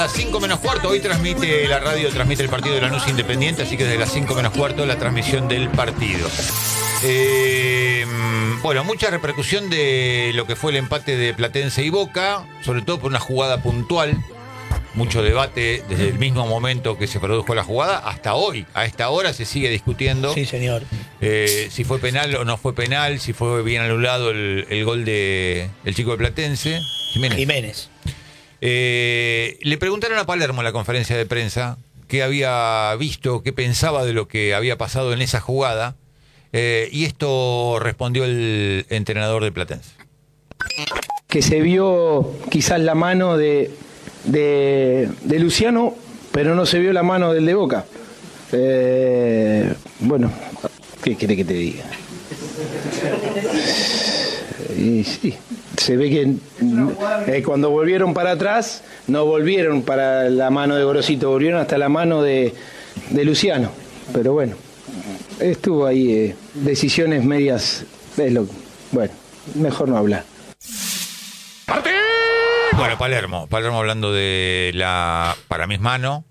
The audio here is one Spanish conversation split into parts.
A las 5 menos cuarto, hoy transmite la radio, transmite el partido de Lanús Independiente, así que desde las 5 menos cuarto la transmisión del partido. Bueno, mucha repercusión de lo que fue el empate de Platense y Boca, sobre todo por una jugada puntual. Mucho debate desde el mismo momento que se produjo la jugada hasta hoy. A esta hora se sigue discutiendo. Sí, señor. Si fue penal o no fue penal, si fue bien anulado el gol de el chico de Platense, Jiménez. Le preguntaron a Palermo en la conferencia de prensa qué había visto, qué pensaba de lo que había pasado en esa jugada, y esto respondió el entrenador de Platense. Que se vio quizás la mano de Luciano, pero no se vio la mano del de Boca. Bueno, ¿qué quiere que te diga? Y sí, se ve que cuando volvieron para atrás, no volvieron para la mano de Gorosito, volvieron hasta la mano de Luciano. Pero bueno, estuvo ahí decisiones medias, bueno, mejor no hablar. Bueno, Palermo hablando de para mí es mano.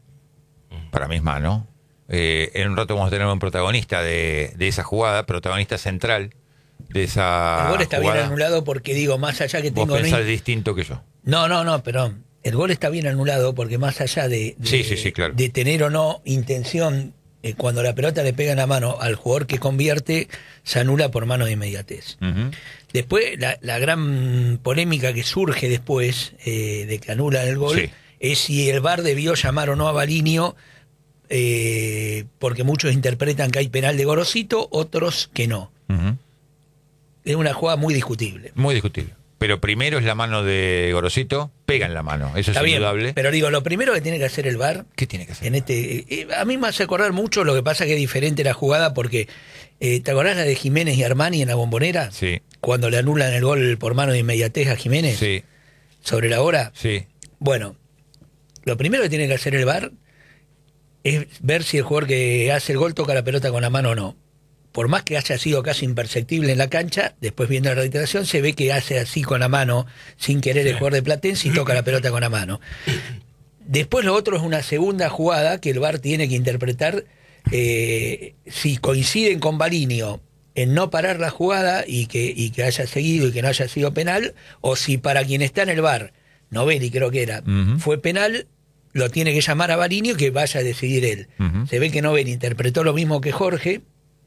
En un rato vamos a tener un protagonista de esa jugada, protagonista central de esa El gol está jugada. bien anulado porque, digo, más allá que Vos tengo... pensás distinto que yo. No, perdón. El gol está bien anulado porque más allá de claro, de tener o no intención, cuando la pelota le pega en la mano al jugador que convierte, se anula por mano de inmediatez. Uh-huh. Después, la gran polémica que surge después de que anulan el gol, sí, es si el VAR debió llamar o no a Balinio, porque muchos interpretan que hay penal de Gorosito, otros que no. Uh-huh. Es una jugada muy discutible. Muy discutible. Pero primero es la mano de Gorosito, pega en la mano, eso Está es bien, indudable. pero digo, lo primero que tiene que hacer el VAR... ¿Qué tiene que hacer? A mí me hace acordar mucho, lo que pasa que es diferente la jugada porque... ¿te acordás la de Jiménez y Armani en la Bombonera? Sí. Cuando le anulan el gol por mano de inmediatez a Jiménez. Sí. Sobre la hora. Sí. Bueno, lo primero que tiene que hacer el VAR es ver si el jugador que hace el gol toca la pelota con la mano o no. Por más que haya sido casi imperceptible en la cancha, después viendo la reiteración se ve que hace así con la mano, sin querer el jugador de Platense, y toca la pelota con la mano. Después lo otro es una segunda jugada que el VAR tiene que interpretar, si coinciden con Balinio en no parar la jugada y que haya seguido y que no haya sido penal, o si para quien está en el VAR, Novelli creo que era, fue penal, lo tiene que llamar a Balinio que vaya a decidir él. Se ve que Novelli interpretó lo mismo que Jorge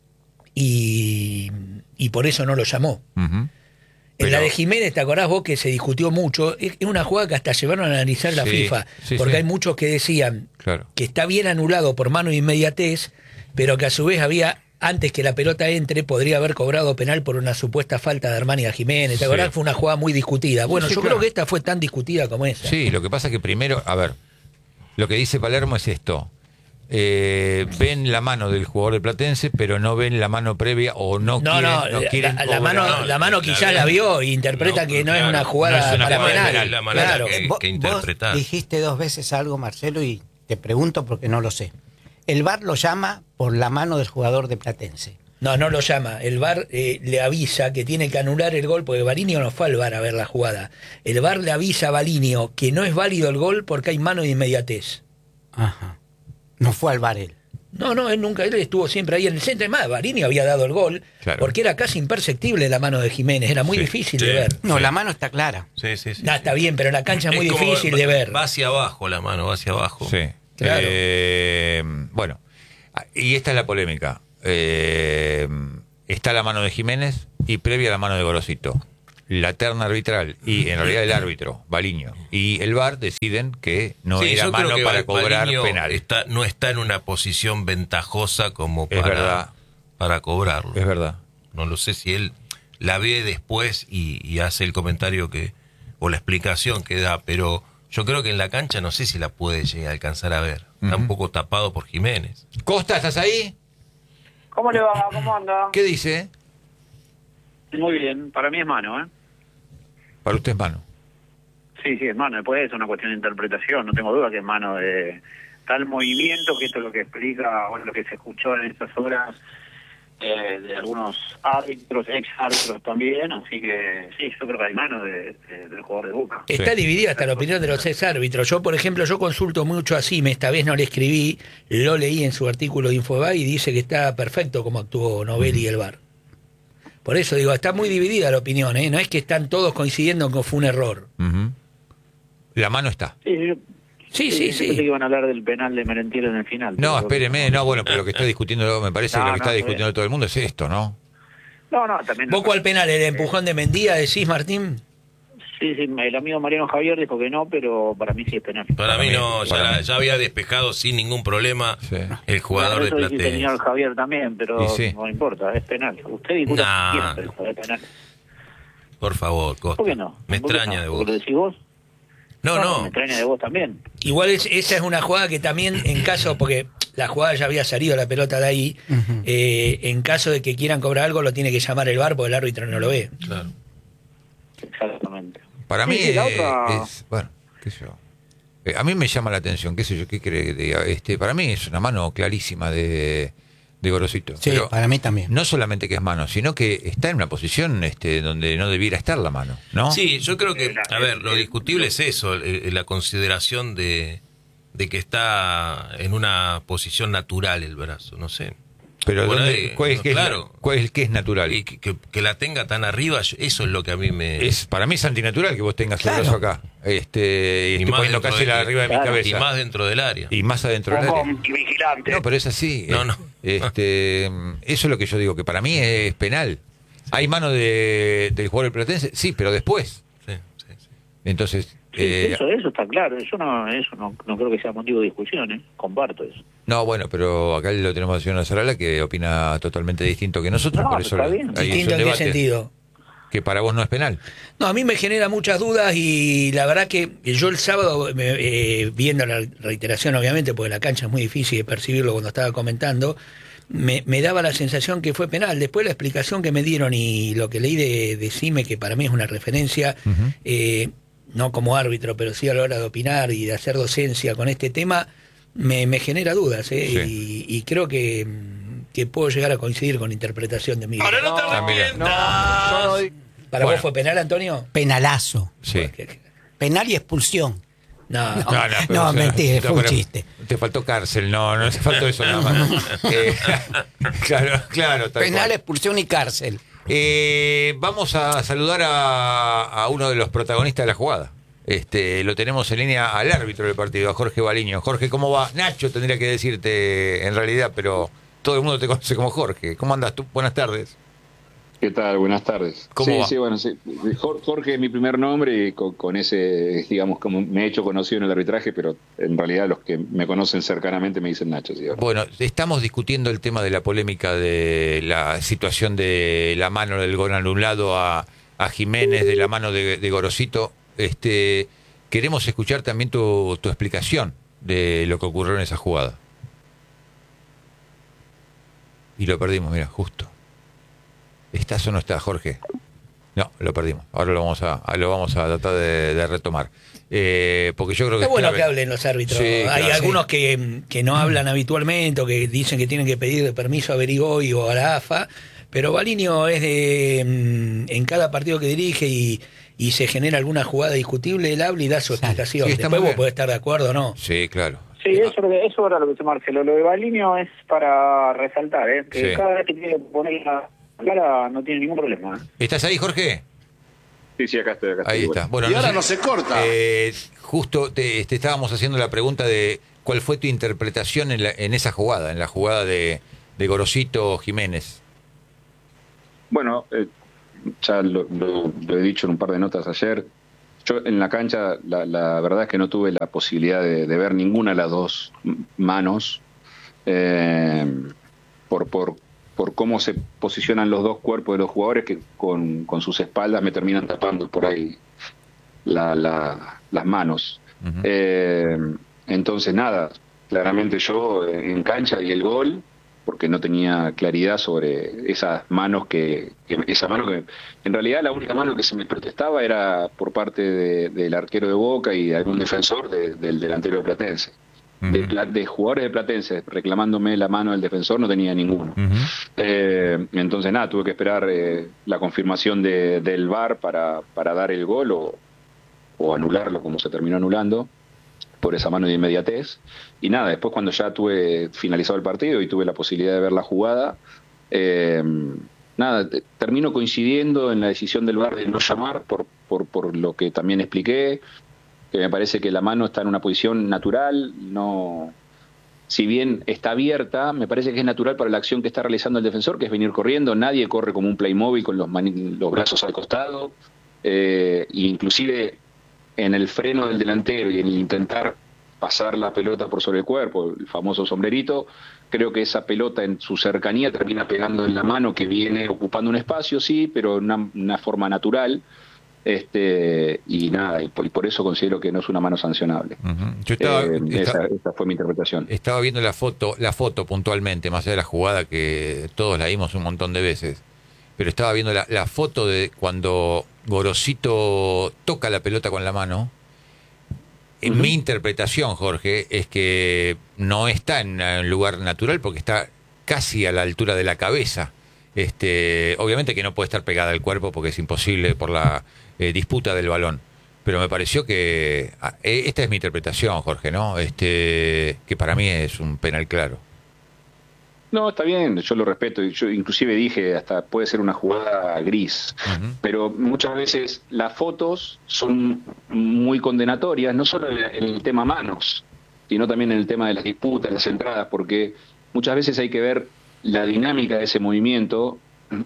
y por eso no lo llamó. En la de Jiménez, ¿te acordás vos que se discutió mucho? Es una jugada que hasta llevaron a analizar la FIFA, porque hay muchos que decían que está bien anulado por mano de inmediatez, pero que a su vez había, antes que la pelota entre, podría haber cobrado penal por una supuesta falta de Armani a Jiménez. ¿Te acordás? Fue una jugada muy discutida. Bueno, yo creo que esta fue tan discutida como esa. Sí, lo que pasa es que primero, a ver, lo que dice Palermo es esto. Ven la mano del jugador de Platense, pero no ven la mano previa o no quieren cobrar. La mano quizás la vio e interpreta que no es una jugada para penal. La manera Claro. que interpretar. Vos dijiste dos veces algo, Marcelo, y te pregunto porque no lo sé. El VAR lo llama por la mano del jugador de Platense. No lo llama. El VAR le avisa que tiene que anular el gol, porque Balinio no fue al VAR a ver la jugada. El VAR le avisa a Balinio que no es válido el gol porque hay mano de inmediatez. Ajá. No fue al VAR él. No, él estuvo siempre ahí en el centro. Además, Balinio había dado el gol, porque era casi imperceptible la mano de Jiménez, era muy difícil de ver. No, la mano está clara. Sí. Está bien, pero en la cancha es muy difícil de ver. Va hacia abajo la mano, va hacia abajo. Sí. Claro. Bueno, y esta es la polémica. Está la mano de Jiménez y previa la mano de Gorosito. La terna arbitral y en realidad el árbitro, Balinio, y el VAR deciden que no era mano para cobrar penal. No está en una posición ventajosa como para cobrarlo. Es verdad. No lo sé si él la ve después y hace el comentario o la explicación que da, pero yo creo que en la cancha no sé si la puede llegar a alcanzar a ver. Está un poco tapado por Jiménez. Costa, ¿estás ahí? ¿Cómo le va? ¿Cómo anda? ¿Qué dice? Muy bien, para mí es mano, ¿eh? Para usted es mano. Sí, es mano. Después es una cuestión de interpretación, no tengo duda que es mano de tal movimiento, que esto es lo que explica, bueno, lo que se escuchó en estas horas, de algunos árbitros, ex árbitros también, así que sí, yo creo que hay mano del jugador de Boca. Está dividida hasta la opinión de los ex árbitros. Yo, por ejemplo, yo consulto mucho a Sime, esta vez no le escribí, lo leí en su artículo de Infobae y dice que está perfecto como actuó Novelli y el VAR. Por eso digo, está muy dividida la opinión, ¿eh? No es que están todos coincidiendo con que fue un error. La mano está. Sí, pensé que iban a hablar del penal de Merentiel en el final. No, espéreme, no, bueno, pero lo que está discutiendo, me parece que lo que está discutiendo todo el mundo es esto, ¿no? No, también. ¿Vos cuál penal? ¿El empujón de Mendía decís, Martín? Sí, el amigo Mariano Javier dijo que no, pero para mí sí es penal. Para mí no, ya había despejado sin ningún problema el jugador de Platense. El señor Javier también, pero no importa, es penal. Usted discuta siempre, es penal. Por favor, Costa. ¿Por qué no? Me extraña de vos. ¿Lo decís vos? No. Me extraña de vos también. Igual esa es una jugada que también, en caso, porque la jugada ya había salido la pelota de ahí, en caso de que quieran cobrar algo, lo tiene que llamar el VAR porque el árbitro no lo ve. Claro. Exactamente. Para mí es, bueno, qué sé yo. A mí me llama la atención, qué sé yo, qué cree que diga. Para mí es una mano clarísima de Gorosito. Sí, pero para mí también. No solamente que es mano, sino que está en una posición donde no debiera estar la mano, ¿no? Sí, yo creo que, a ver, lo discutible es eso, la consideración de que está en una posición natural el brazo, no sé. Pero Bueno, ¿cuál es que es natural? Y que la tenga tan arriba, eso es lo que a mí me... Para mí es antinatural que vos tengas el brazo acá. Y estoy poniendo casi arriba de mi cabeza. Y más dentro del área. Y más adentro del área. Vigilante. No, pero es así. No. Eso es lo que yo digo, que para mí es penal. ¿Hay mano del jugador platense? Sí, pero después. Sí. Entonces... eso está claro. Eso no creo que sea motivo de discusión, comparto eso. No, bueno, pero acá lo tenemos a la señora Zarala que opina totalmente distinto que nosotros. Por eso está bien. ¿Distinto en qué sentido? Que para vos no es penal. No, a mí me genera muchas dudas y la verdad que yo el sábado, viendo la reiteración obviamente, porque la cancha es muy difícil de percibirlo cuando estaba comentando, me daba la sensación que fue penal. Después la explicación que me dieron y lo que leí de Cime, que para mí es una referencia, no como árbitro, pero sí a la hora de opinar y de hacer docencia con este tema, me genera dudas, Sí. Y creo que puedo llegar a coincidir con la interpretación de Miguel. ¡Ahora no te arrepientas! ¿Para vos fue penal, Antonio? Penalazo. Sí. Penal y expulsión. No. No, mentira, fue un chiste. Te faltó cárcel, no te faltó eso nada más. Claro. Tal Penal, cual. expulsión y cárcel. Vamos a saludar a uno de los protagonistas de la jugada. Lo tenemos en línea al árbitro del partido, a Jorge Baliño. Jorge, ¿cómo va? Nacho tendría que decirte en realidad, pero todo el mundo te conoce como Jorge. ¿Cómo andas tú? Buenas tardes. ¿Qué tal? Buenas tardes. ¿Cómo va? Sí, bueno, sí. Jorge es mi primer nombre y con ese, digamos, como me he hecho conocido en el arbitraje, pero en realidad los que me conocen cercanamente me dicen Nacho. ¿Sí? Bueno, estamos discutiendo el tema de la polémica de la situación de la mano del gol anulado a Jiménez, de la mano de Gorosito. Queremos escuchar también tu explicación de lo que ocurrió en esa jugada. Y lo perdimos, mira, justo. ¿Estás o no estás, Jorge? No, lo perdimos. Ahora lo vamos a tratar de retomar. Porque yo creo que es bueno que hablen los árbitros. Sí, Hay claro, algunos que no hablan habitualmente o que dicen que tienen que pedir permiso a Berigoy o a la AFA, pero Baliño es en cada partido que dirige y se genera alguna jugada discutible, él habla y da su explicación. Sí, después vos podés estar de acuerdo o no. Sí, claro. Sí, eso era lo que dice Marcelo. Lo de Baliño es para resaltar, que Sí. cada vez que tiene que poner la cara no tiene ningún problema. ¿Estás ahí, Jorge? Sí, acá estoy. Ahí está. Bueno, Y ahora no se corta. Justo te estábamos haciendo la pregunta de cuál fue tu interpretación en esa jugada, en la jugada de Gorosito Jiménez. Bueno, ya lo he dicho en un par de notas ayer. Yo en la cancha, la verdad es que no tuve la posibilidad de ver ninguna de las dos manos por cómo se posicionan los dos cuerpos de los jugadores que con sus espaldas me terminan tapando por ahí las manos. Uh-huh. Entonces, nada, claramente yo en cancha y el gol, porque no tenía claridad sobre esas manos esa mano que en realidad la única mano que se me protestaba era por parte del arquero de Boca y de algún defensor del delantero de Platense. De jugadores de Platense reclamándome la mano del defensor no tenía ninguno. Entonces nada, tuve que esperar la confirmación del VAR para dar el gol o anularlo, como se terminó anulando por esa mano de inmediatez. Y nada, después cuando ya tuve finalizado el partido y tuve la posibilidad de ver la jugada, nada, termino coincidiendo en la decisión del VAR de no llamar por lo que también expliqué, que me parece que la mano está en una posición natural, no, si bien está abierta, me parece que es natural para la acción que está realizando el defensor, que es venir corriendo. Nadie corre como un Playmobil con los brazos al costado, inclusive en el freno del delantero y en el intentar pasar la pelota por sobre el cuerpo, el famoso sombrerito, creo que esa pelota en su cercanía termina pegando en la mano, que viene ocupando un espacio, sí, pero una forma natural. Y nada, y por eso considero que no es una mano sancionable. Yo esa fue mi interpretación. Estaba viendo la foto puntualmente, más allá de la jugada que todos la vimos un montón de veces, pero estaba viendo la foto de cuando Gorosito toca la pelota con la mano. En mi interpretación, Jorge, es que no está en un lugar natural porque está casi a la altura de la cabeza. Obviamente que no puede estar pegada al cuerpo porque es imposible por la disputa del balón, pero me pareció que esta es mi interpretación, Jorge, ¿no? Que para mí es un penal claro. No, está bien, yo lo respeto. Yo inclusive dije, hasta puede ser una jugada gris, pero muchas veces las fotos son muy condenatorias, no solo en el tema manos, sino también en el tema de las disputas, las entradas, porque muchas veces hay que ver la dinámica de ese movimiento,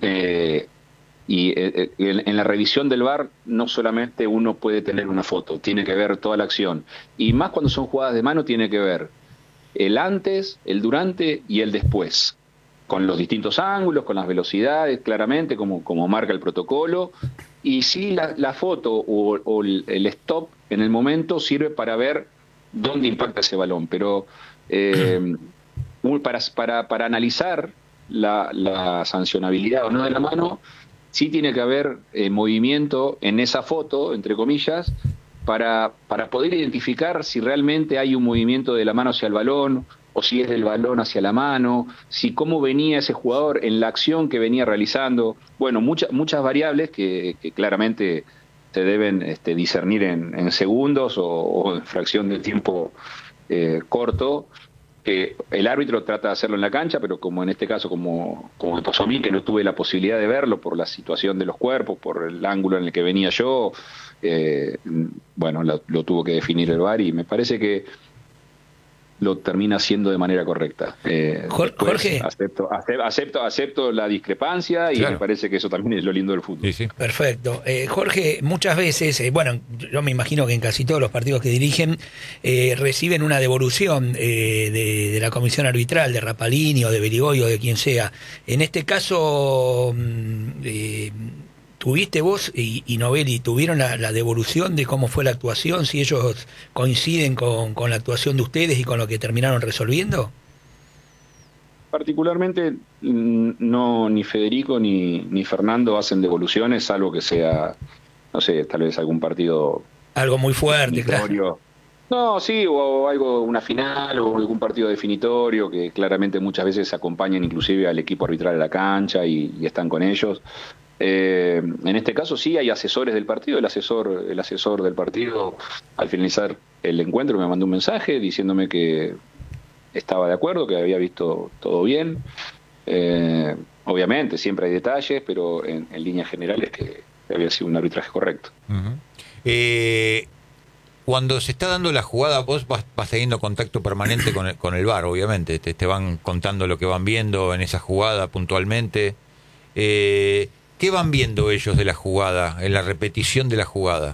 y en la revisión del VAR no solamente uno puede tener una foto, tiene que ver toda la acción, y más cuando son jugadas de mano tiene que ver el antes, el durante y el después, con los distintos ángulos, con las velocidades, claramente, como marca el protocolo, y sí la foto o el stop en el momento sirve para ver dónde impacta ese balón, pero para analizar la sancionabilidad o no de la mano, sí tiene que haber movimiento en esa foto, entre comillas, para poder identificar si realmente hay un movimiento de la mano hacia el balón o si es del balón hacia la mano, si cómo venía ese jugador en la acción que venía realizando. Bueno, muchas variables que claramente se deben discernir en segundos o en fracción de tiempo corto, que el árbitro trata de hacerlo en la cancha, pero como en este caso, como me pasó a mí, que no tuve la posibilidad de verlo por la situación de los cuerpos, por el ángulo en el que venía yo, bueno, lo tuvo que definir el VAR y me parece que lo termina haciendo de manera correcta. Jorge, acepto la discrepancia y claro, me parece que eso también es lo lindo del fútbol. Sí, sí. Perfecto. Jorge, muchas veces, bueno, yo me imagino que en casi todos los partidos que dirigen reciben una devolución de la comisión arbitral, de Rapalini o de Berigoy o de quien sea. En este caso, ¿tuviste vos y Novelli, tuvieron la devolución de cómo fue la actuación? Si ellos coinciden con la actuación de ustedes y con lo que terminaron resolviendo. Particularmente, no, ni Federico ni Fernando hacen devoluciones, salvo que sea, no sé, tal vez algún partido... Algo muy fuerte, definitorio. Claro. No, sí, o algo, una final o algún partido definitorio que claramente muchas veces acompañan inclusive al equipo arbitral a la cancha y están con ellos. En este caso sí hay asesores del partido. El asesor del partido, al finalizar el encuentro, me mandó un mensaje diciéndome que estaba de acuerdo, que había visto todo bien. Obviamente siempre hay detalles, pero en líneas generales que había sido un arbitraje correcto. Cuando se está dando la jugada, vos vas teniendo contacto permanente con el VAR, obviamente, te van contando lo que van viendo en esa jugada puntualmente. ¿Qué van viendo ellos de la jugada, en la repetición de la jugada?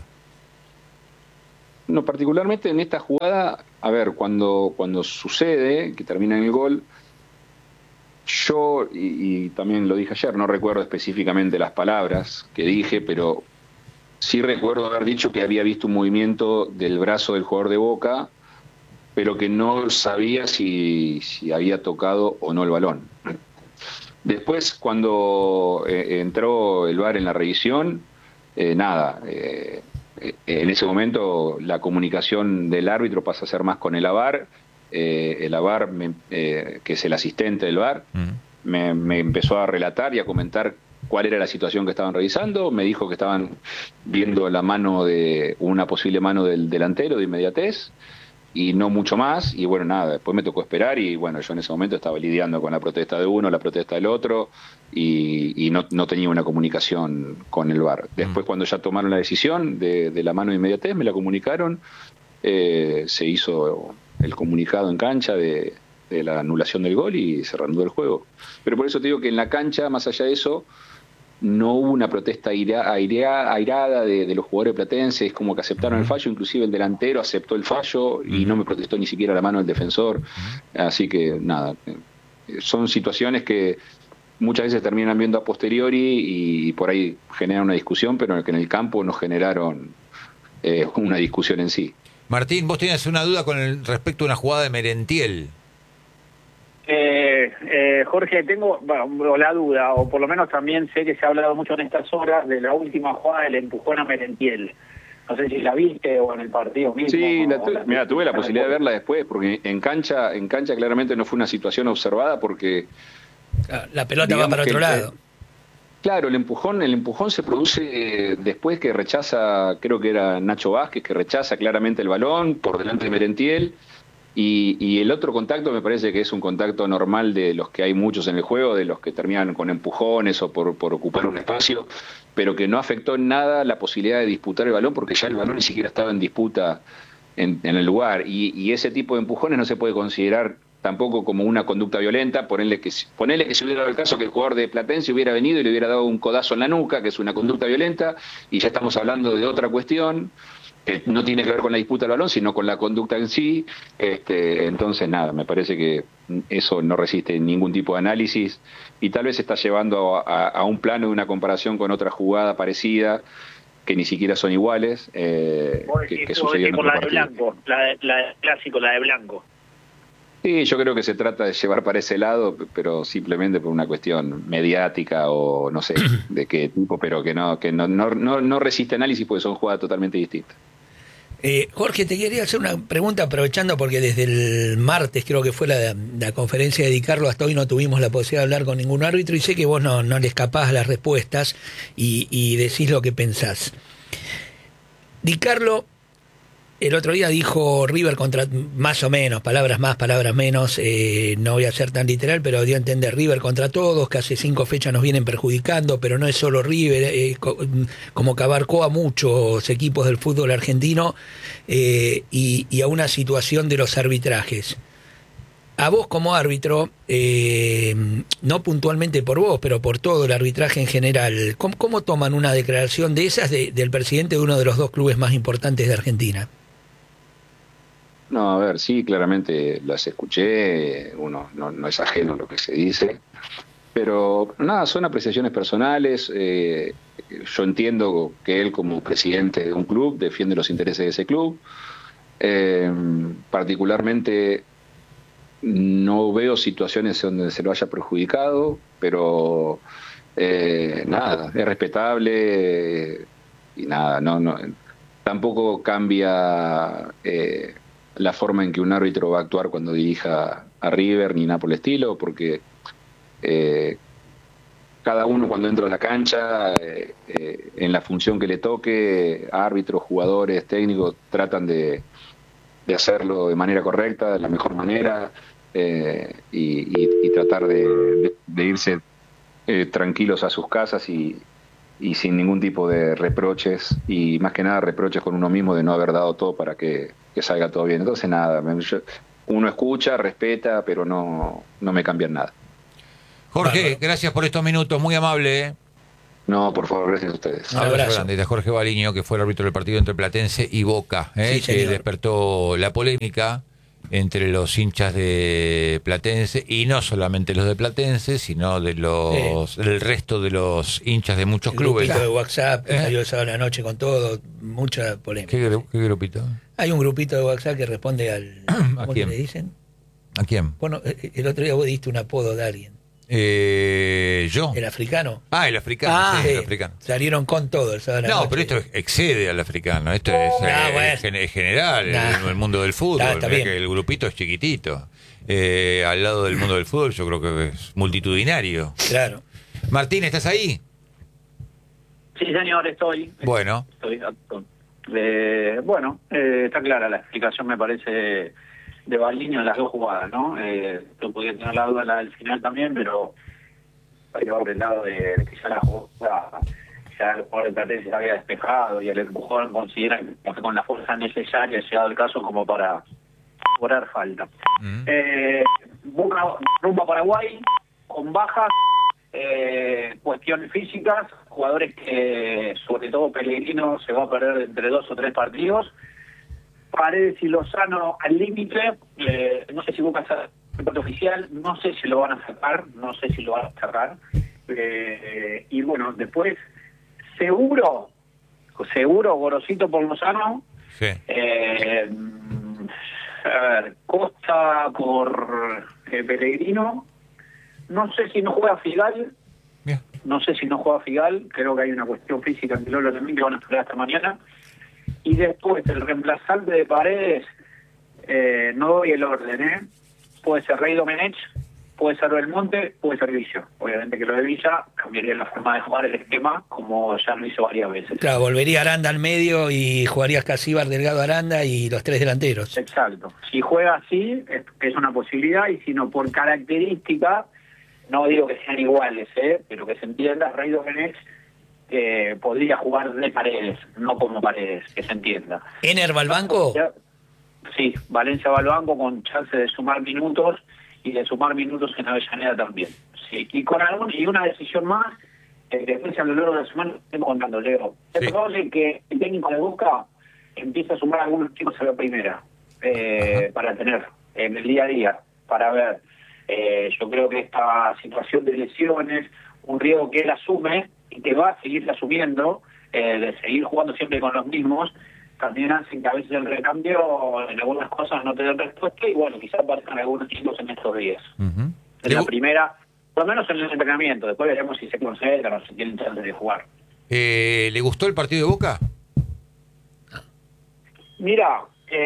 No, particularmente en esta jugada, a ver, cuando sucede, que termina en el gol, yo, y también lo dije ayer, no recuerdo específicamente las palabras que dije, pero sí recuerdo haber dicho que había visto un movimiento del brazo del jugador de Boca, pero que no sabía si había tocado o no el balón. Después, cuando entró el VAR en la revisión, en ese momento la comunicación del árbitro pasa a ser más con el VAR, el VAR, que es el asistente del VAR, me empezó a relatar y a comentar cuál era la situación que estaban revisando. Me dijo que estaban viendo una posible mano del delantero de inmediatez y no mucho más. Y bueno, nada, después me tocó esperar y bueno, yo en ese momento estaba lidiando con la protesta de uno, la protesta del otro y no tenía una comunicación con el VAR. Después cuando ya tomaron la decisión de la mano de inmediatez, me la comunicaron, se hizo el comunicado en cancha de la anulación del gol y se reanudó el juego. Pero por eso te digo que en la cancha, más allá de eso, no hubo una protesta airada de los jugadores platenses, es como que aceptaron el fallo, inclusive el delantero aceptó el fallo y no me protestó ni siquiera la mano del defensor. Así que nada, son situaciones que muchas veces terminan viendo a posteriori y por ahí generan una discusión, pero que en el campo no generaron una discusión en sí. Martín, vos tenías una duda con respecto a una jugada de Merentiel. Jorge, tengo la duda, o por lo menos también sé que se ha hablado mucho en estas horas de la última jugada del empujón a Merentiel. No sé si la viste o en el partido mismo. Sí, mira, tuve la posibilidad de verla después, porque en cancha claramente no fue una situación observada, porque la pelota va para otro lado. Claro, el empujón se produce después que rechaza, creo que era Nacho Vázquez, que rechaza claramente el balón por delante de Merentiel. Y el otro contacto me parece que es un contacto normal de los que hay muchos en el juego, de los que terminan con empujones o por ocupar un espacio, pero que no afectó en nada la posibilidad de disputar el balón porque ya el balón ni siquiera estaba en disputa en el lugar. Y ese tipo de empujones no se puede considerar tampoco como una conducta violenta. Ponele que se hubiera dado el caso que el jugador de Platense hubiera venido y le hubiera dado un codazo en la nuca, que es una conducta violenta, y ya estamos hablando de otra cuestión que no tiene que ver con la disputa del balón, sino con la conducta en sí. Entonces, nada, me parece que eso no resiste ningún tipo de análisis y tal vez se está llevando a un plano de una comparación con otra jugada parecida, que ni siquiera son iguales, que sucedió en otro la de partido. Blanco, la de clásico, la de Blanco. Sí, yo creo que se trata de llevar para ese lado, pero simplemente por una cuestión mediática o no sé de qué tipo, pero que no resiste análisis porque son jugadas totalmente distintas. Jorge, te quería hacer una pregunta aprovechando porque desde el martes creo que fue la conferencia de Di Carlo hasta hoy no tuvimos la posibilidad de hablar con ningún árbitro y sé que vos no le escapás a las respuestas y decís lo que pensás. Di Carlo el otro día dijo River contra, más o menos, palabras más, palabras menos, no voy a ser tan literal, pero dio a entender River contra todos, que hace 5 fechas nos vienen perjudicando, pero no es solo River, como que abarcó a muchos equipos del fútbol argentino y a una situación de los arbitrajes. A vos como árbitro, no puntualmente por vos, pero por todo el arbitraje en general, ¿cómo toman una declaración de esas del presidente de uno de los 2 clubes más importantes de Argentina? No, a ver, sí, claramente las escuché, uno no es ajeno a lo que se dice, pero nada, son apreciaciones personales. Yo entiendo que él como presidente de un club defiende los intereses de ese club. Particularmente no veo situaciones donde se lo haya perjudicado, pero nada, es respetable y nada, no tampoco cambia la forma en que un árbitro va a actuar cuando dirija a River ni nada por el estilo, porque cada uno cuando entra a la cancha, en la función que le toque, árbitros, jugadores, técnicos, tratan de hacerlo de manera correcta, de la mejor manera, y tratar de irse tranquilos a sus casas y sin ningún tipo de reproches, y más que nada reproches con uno mismo de no haber dado todo para que salga todo bien. Entonces nada, uno escucha, respeta, pero no me cambian nada. Jorge, gracias por estos minutos, muy amable. No, por favor, gracias a ustedes. Un abrazo grande de Jorge Baliño, que fue el árbitro del partido entre Platense y Boca, sí, que despertó la polémica entre los hinchas de Platense, y no solamente los de Platense, sino del resto de los hinchas de muchos clubes. Grupito de WhatsApp, salió el sábado a la noche con todo, mucha polémica. ¿Qué grupito? Hay un grupito de WhatsApp que responde al... ¿A ¿Cómo quién? le dicen? ¿A quién? Bueno, el otro día vos diste un apodo de alguien. ¿Yo? ¿El africano? El africano, sí, el africano. Salieron con todo el sábado. No, pero esto excede al africano. Esto es, es general, el mundo del fútbol. Está bien. Que el grupito es chiquitito. Al lado del mundo del fútbol yo creo que es multitudinario. Claro. Martín, ¿estás ahí? Sí, señor, estoy. Bueno. Está clara la explicación, me parece, de Baldiño en las dos jugadas, ¿no? Yo podía tener la duda al final también, pero por el lado de que ya la jugada, ya el jugador de Platense se había despejado y el empujón considera que con la fuerza necesaria ha llegado el caso como para cobrar falta. Boca rumbo a Paraguay, con bajas, cuestiones físicas, jugadores que, sobre todo Pellegrino, se va a perder entre 2 o 3 partidos. Paredes y Lozano al límite, no sé si Boca está en parte oficial, no sé si lo van a sacar, no sé si lo van a cerrar. Y bueno, después, seguro, Gorosito por Lozano. Sí. Costa por Pellegrino. No sé si no juega Figal. Bien. No sé si no juega Figal. Creo que hay una cuestión física en Lolo también que van a esperar hasta mañana. Y después el reemplazante de Paredes, no doy el orden, puede ser Rey Domenech, puede ser Belmonte, puede ser Villa. Obviamente que lo de Villa cambiaría la forma de jugar el esquema, como ya lo hizo varias veces. Claro, volvería Aranda al medio y jugarías Casíbar, Delgado, Aranda y los 3 delanteros. Exacto. Si juega así, es una posibilidad, y si no, por característica, no digo que sean iguales, pero que se entienda, Rey Domenech podría jugar de Paredes, no como Paredes, que se entienda. ¿Ener va al banco? Sí, Valencia va al banco con chance de sumar minutos y de sumar minutos en Avellaneda también. Sí, y con una decisión más, después a lo largo de la semana estamos contando, Leo. Es probable que el técnico de Boca empiece a sumar a algunos chicos a la primera, para tener en el día a día, para ver. Yo creo que esta situación de lesiones, un riesgo que él asume y que va a seguir asumiendo, de seguir jugando siempre con los mismos, también hacen que a veces el recambio en algunas cosas no te den respuesta, y bueno, quizás aparezcan algunos chicos en estos días. En la primera, por lo menos en el entrenamiento, después veremos si se concentran o si tienen chance de jugar. ¿Le gustó el partido de Boca? Mira,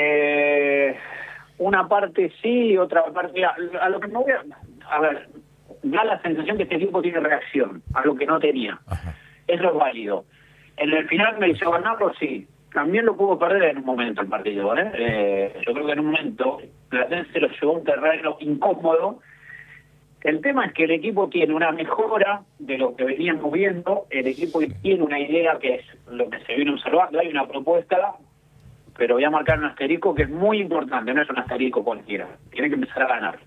una parte sí, otra parte... A lo que me voy a ver, da la sensación que este equipo tiene reacción a lo que no tenía. Ajá. Eso es válido. En el final me hizo ganarlo, sí. También lo pudo perder en un momento el partido. Yo creo que en un momento Platense lo llevó a un terreno incómodo. El tema es que el equipo tiene una mejora de lo que veníamos viendo. El equipo tiene una idea que es lo que se viene observando. Hay una propuesta, pero voy a marcar un asterisco que es muy importante. No es un asterisco cualquiera. Tiene que empezar a ganar.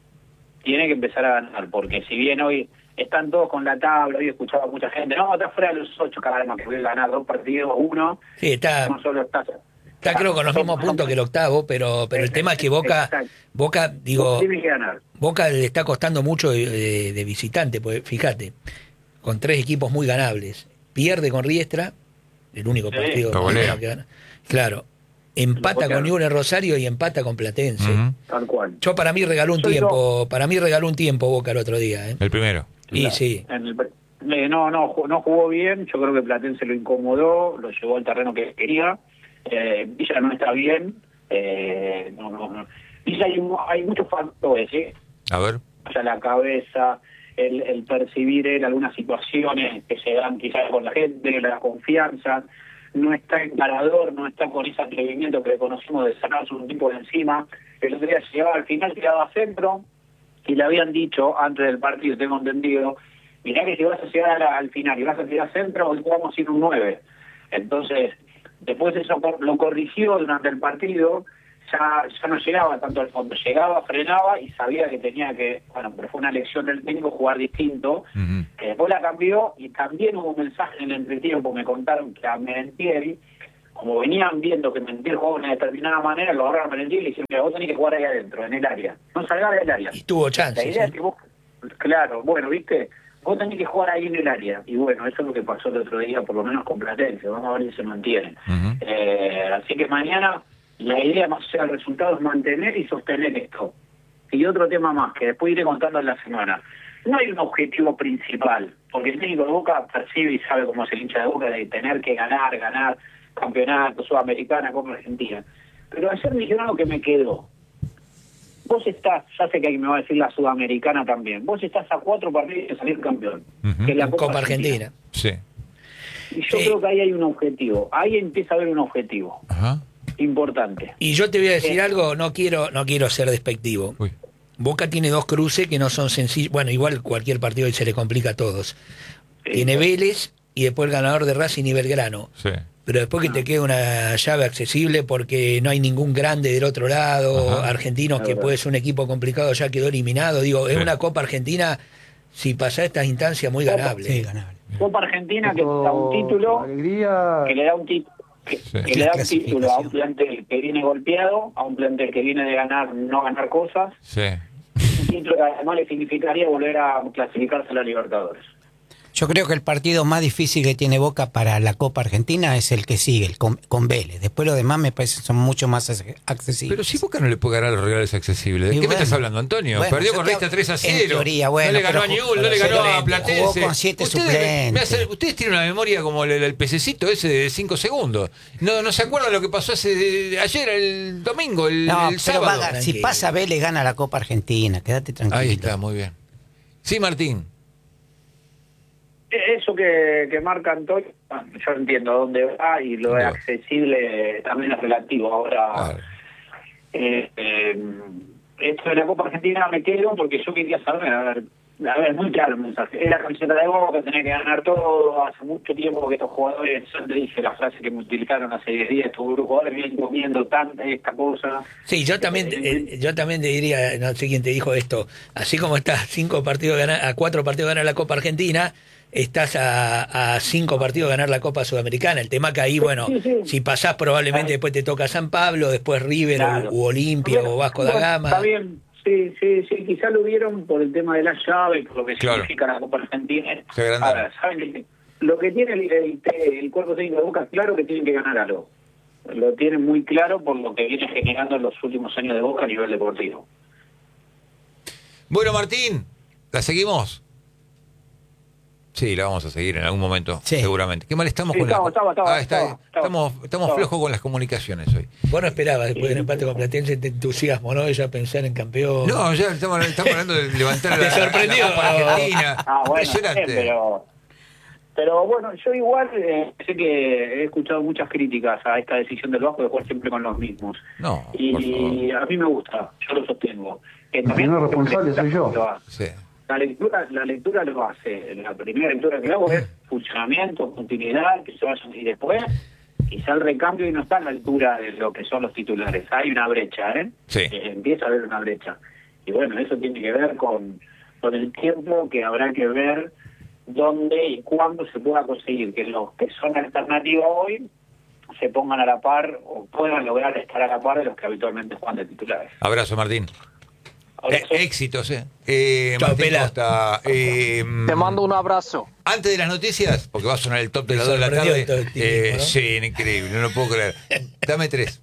Porque si bien hoy están todos con la tabla, hoy escuchaba mucha gente, no, está fuera de los 8, caramba, que voy a ganar 2 partidos, 1. Sí, está creo con los mismos puntos que el octavo, pero el tema es que Boca tiene que ganar. Boca le está costando mucho de visitante, pues fíjate, con 3 equipos muy ganables. Pierde con Riestra, el único partido que gana. Claro. Empata con Newell's Rosario y empata con Platense. Tal cual. Yo para mí regaló un tiempo Boca el otro día. El primero. Y sí. No jugó bien. Yo creo que Platense lo incomodó, lo llevó al terreno que quería. Villa no está bien. Villa hay muchos factores. A ver. O sea, la cabeza, el percibir algunas situaciones que se dan quizás con la gente, la confianza. No está encarador, no está con ese atrevimiento que le conocimos de sacarse un tipo de encima. El otro día llegaba al final, tiraba a centro, y le habían dicho antes del partido, tengo entendido, mirá que si vas a llegar al final y vas a tirar a centro, hoy vamos a ir un 9. Entonces, después eso lo corrigió durante el partido, ya no llegaba tanto al fondo, llegaba, frenaba y sabía que tenía que, pero fue una lección del técnico jugar distinto. Después la cambió, y también hubo un mensaje en el entretiempo, me contaron que a Merentiel, como venían viendo que Merentiel jugaba de una determinada manera, lo agarraron a Merentiel y dijeron que vos tenés que jugar ahí adentro, en el área, no salgas del área. Y tuvo chance. La idea es que vos, claro, viste, vos tenés que jugar ahí en el área, y bueno, eso es lo que pasó el otro día, por lo menos con Platense, vamos a ver si se mantiene. Así que mañana la idea más allá del resultado es mantener y sostener esto. Y otro tema más, que después iré contando en la semana. no hay un objetivo principal, porque el técnico de Boca percibe y sabe cómo es el hincha de Boca de tener que ganar campeonato, Sudamericana, Copa Argentina. Pero ayer me dijeron algo que me quedó. Vos estás, ya sé que alguien me va a decir la Sudamericana también, vos estás a 4 partidos de salir campeón, que es la Copa Argentina. Sí. Y yo creo que ahí hay un objetivo, ahí empieza a haber un objetivo importante. Y yo te voy a decir algo, no quiero ser despectivo. Uy. Boca tiene 2 cruces que no son sencillos. Bueno, igual cualquier partido hoy se le complica a todos. Tiene Vélez y después el ganador de Racing y Belgrano. Sí. Pero después que te queda una llave accesible porque no hay ningún grande del otro lado, Argentinos que puede ser un equipo complicado, ya quedó eliminado. Digo, es una Copa Argentina, si pasa estas instancias, muy ganable. Sí, ganable. Copa Argentina que da un título, que le da un título. Que le da un título a un plantel que viene golpeado, a un plantel que viene de no ganar cosas. Sí. Un título que además le significaría volver a clasificarse a la Libertadores. Yo creo que el partido más difícil que tiene Boca para la Copa Argentina es el que sigue, con Vélez. Después los demás me parece son mucho más accesibles. Pero si Boca no le puede ganar a los rivales accesibles. ¿De qué me estás hablando, Antonio? Bueno, Perdió con Resta 3-0. En teoría, bueno, no le ganó a Newell's, no le ganó a Platense. Jugó con 7 suplentes. Ustedes tienen una memoria como el pececito ese de 5 segundos. No se acuerdan lo que pasó ayer, el domingo, el sábado. Si pasa Vélez, gana la Copa Argentina. Quédate tranquilo. Ahí está, muy bien. Sí, Martín. Eso que marca Antonio, yo entiendo a dónde va y lo accesible también es relativo. Ahora, esto de la Copa Argentina me quedo porque yo quería saber, a ver, muy claro el mensaje. Es la camiseta de Boca, tenés que ganar todo. Hace mucho tiempo que estos jugadores, yo te dije la frase que me utilizaron hace 10 días, estos jugadores vienen comiendo esta cosa. Sí, yo también te diría, no sé quién te dijo esto, así como estás a 4 partidos de ganar la Copa Argentina, estás a 5 partidos de ganar la Copa Sudamericana. El tema que ahí, bueno, si pasás probablemente después te toca San Pablo, después River u Olimpia o Vasco da Gama. Está bien, sí, quizá lo vieron por el tema de la llave, por lo que significa la Copa Argentina. Ahora, ¿saben lo que tiene el cuerpo técnico de Boca? Claro que tienen que ganar algo. Lo tienen muy claro por lo que viene generando en los últimos años de Boca a nivel deportivo. Bueno, Martín, ¿la seguimos? Sí, la vamos a seguir en algún momento, seguramente. Qué mal estamos con estamos flojos con las comunicaciones hoy. Vos no esperabas, después del empate con Platense, te entusiasmo, ¿no? Ya pensar en campeón. No, ya estamos hablando de levantar la Copa Argentina. Impresionante. Pero bueno, yo igual sé que he escuchado muchas críticas a esta decisión del Vasco de jugar siempre con los mismos. Y a mí me gusta, yo lo sostengo. El primer responsable soy yo. Sí. La lectura lo hace. La primera lectura que hago es funcionamiento, continuidad, que se vayan y después quizá el recambio y no está a la altura de lo que son los titulares. Hay una brecha, empieza a haber una brecha. Y bueno, eso tiene que ver con el tiempo que habrá que ver dónde y cuándo se pueda conseguir que los que son alternativos hoy se pongan a la par o puedan lograr estar a la par de los que habitualmente juegan de titulares. Abrazo, Martín. Éxitos, Chao, Pela. Costa. Te mando un abrazo. Antes de las noticias, porque va a sonar el top de las 2 de la tarde. ¿No? Sí, increíble, no lo puedo creer. Dame 3.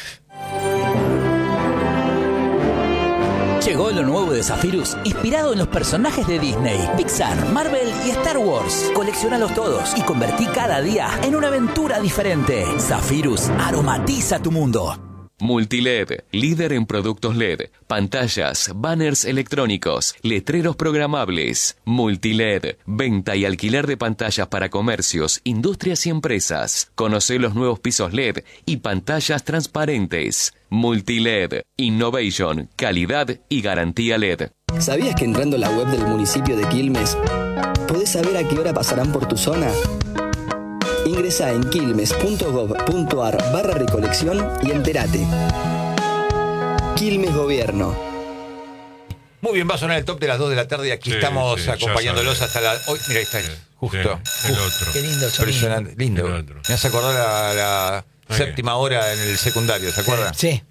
Llegó lo nuevo de Zephyrus, inspirado en los personajes de Disney, Pixar, Marvel y Star Wars. Colecciónalos todos y convertí cada día en una aventura diferente. Zephyrus, aromatiza tu mundo. Multiled, líder en productos LED, pantallas, banners electrónicos, letreros programables. Multiled, venta y alquiler de pantallas para comercios, industrias y empresas. Conoce los nuevos pisos LED y pantallas transparentes. Multiled, innovation, calidad y garantía LED. ¿Sabías que entrando a la web del municipio de Quilmes podés saber a qué hora pasarán por tu zona? Ingresa en quilmes.gov.ar/recolección y entérate. Quilmes Gobierno. Muy bien, va a sonar el top de las 2 de la tarde. Aquí estamos acompañándolos hasta la... Hoy, mira, ahí está, justo. El otro. Qué lindo sonido. Impresionante, lindo. Me has acordado la séptima hora en el secundario, ¿se acuerdan? Sí.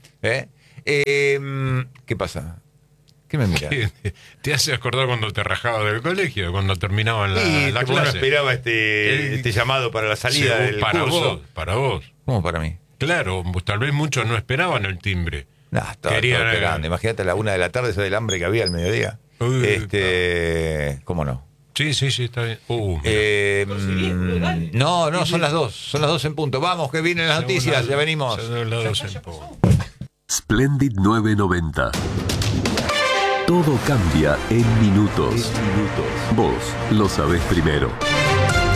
¿Qué pasa? ¿Qué me miras? ¿Te hace acordar cuando te rajabas del colegio, cuando terminaban la clase? No esperaba este llamado para la salida del curso. Para vos. ¿Cómo para mí? Claro, pues tal vez muchos no esperaban el timbre. No, estaba esperando. Imagínate a la 1 de la tarde, eso del hambre que había al mediodía. ¿Cómo no? Sí, está bien. No, son las 2 en punto. Vamos, que vienen las noticias, ya venimos. Splendid 990. Todo cambia en minutos. Vos lo sabés primero.